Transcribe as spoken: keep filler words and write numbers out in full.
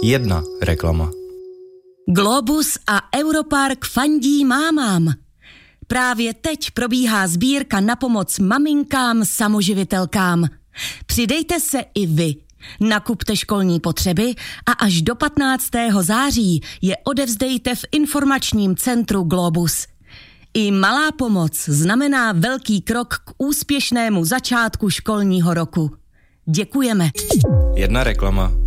Jedna reklama. Globus a Europark fandí mámám. Právě teď probíhá sbírka na pomoc maminkám samoživitelkám. Přidejte se i vy. Nakupte školní potřeby a až do patnáctého září je odevzdejte v informačním centru Globus. I malá pomoc znamená velký krok k úspěšnému začátku školního roku. Děkujeme. Jedna reklama.